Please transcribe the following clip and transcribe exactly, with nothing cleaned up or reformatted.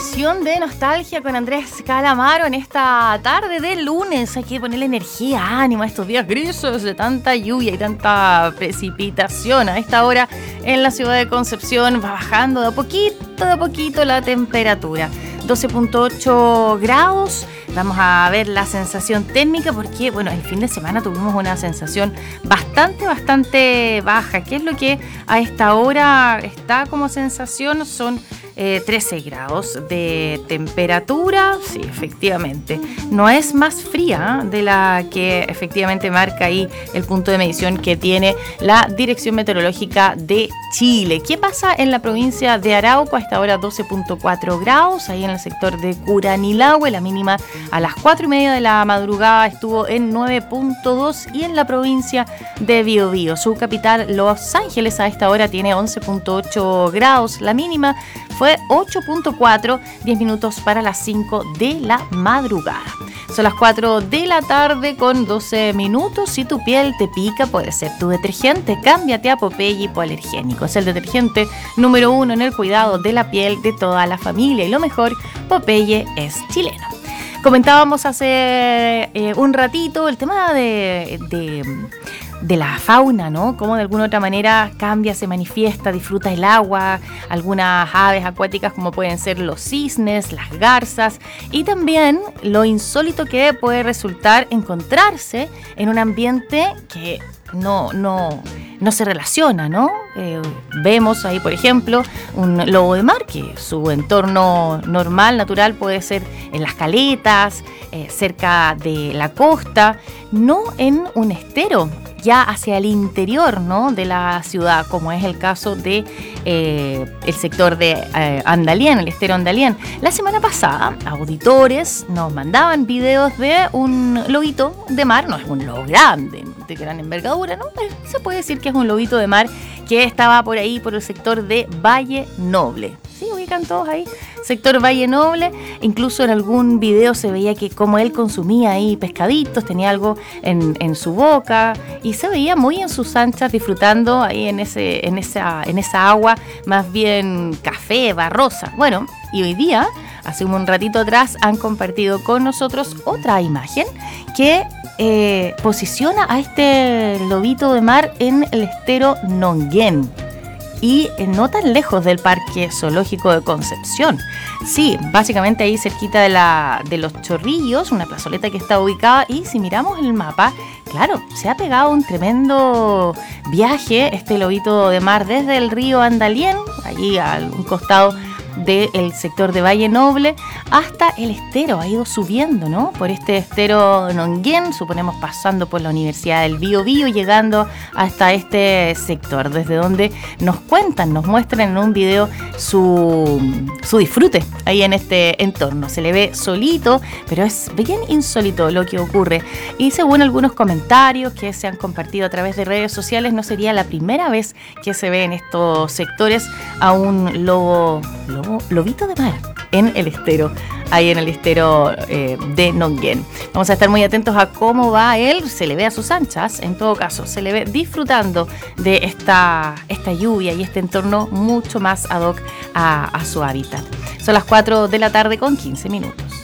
edición de Nostalgia con Andrés Calamaro en esta tarde de lunes. Hay que ponerle energía, ánimo a estos días grises de tanta lluvia y tanta precipitación. A esta hora en la ciudad de Concepción va bajando de a poquito, de a poquito la temperatura. doce punto ocho grados. Vamos a ver la sensación térmica porque, bueno, el fin de semana tuvimos una sensación bastante, bastante baja. ¿Qué es lo que a esta hora está como sensación? Son eh, trece grados de temperatura. Sí, efectivamente. No es más fría de la que efectivamente marca ahí el punto de medición que tiene la Dirección Meteorológica de Chile. ¿Qué pasa en la provincia de Arauco? A esta hora doce punto cuatro grados. Ahí en el sector de Curanilahue, la mínima a las cuatro y media de la madrugada estuvo en nueve punto dos, y en la provincia de Biobío, su capital Los Ángeles, a esta hora tiene once punto ocho grados, la mínima fue ocho punto cuatro, diez minutos para las cinco de la madrugada. Son las cuatro de la tarde con doce minutos. Si tu piel te pica, puede ser tu detergente. Cámbiate a Popeye Hipoalergénico. Es el detergente número uno en el cuidado de la piel de toda la familia. Y lo mejor, Popeye es chileno. Comentábamos hace eh, un ratito el tema de, de, de la fauna, ¿no? Cómo de alguna u otra manera cambia, se manifiesta, disfruta el agua, algunas aves acuáticas como pueden ser los cisnes, las garzas, y también lo insólito que puede resultar encontrarse en un ambiente que no, no, no se relaciona, ¿no? Eh, vemos ahí, por ejemplo, un lobo de mar, que su entorno normal, natural, puede ser en las caletas, eh, cerca de la costa, no en un estero, ya hacia el interior, ¿no?, de la ciudad, como es el caso de eh, el sector de eh, Andalién, el estero Andalién. La semana pasada, auditores nos mandaban videos de un lobito de mar, no es un lobo grande, de gran envergadura, ¿no? Se puede decir que es un lobito de mar que estaba por ahí, por el sector de Valle Noble. Sí, ubican todos ahí, sector Valle Noble. Incluso en algún video se veía que como él consumía ahí pescaditos, tenía algo en, en su boca, y se veía muy en sus anchas disfrutando ahí en, ese, en, esa, en esa agua más bien café, barrosa. Bueno, y hoy día, hace un ratito atrás, han compartido con nosotros otra imagen que eh, posiciona a este lobito de mar en el estero Nonguén, y no tan lejos del Parque Zoológico de Concepción. Sí, básicamente ahí cerquita de, la, de los Chorrillos, una plazoleta que está ubicada, y si miramos el mapa, claro, se ha pegado un tremendo viaje este lobito de mar desde el río Andalién, allí a un costado del sector de Valle Noble, hasta el estero. Ha ido subiendo, ¿no?, por este estero Nonguén, suponemos pasando por la Universidad del Biobío, llegando hasta este sector, desde donde nos cuentan, nos muestran en un video su, su disfrute ahí en este entorno. Se le ve solito, pero es bien insólito lo que ocurre, y según algunos comentarios que se han compartido a través de redes sociales, no sería la primera vez que se ve en estos sectores a un lobo, lobo lobito de mar en el estero, ahí en el estero eh, de Nonguén. Vamos a estar muy atentos a cómo va él. Se le ve a sus anchas, en todo caso, se le ve disfrutando de esta, esta lluvia y este entorno mucho más ad hoc a, a su hábitat. Son las cuatro de la tarde con quince minutos.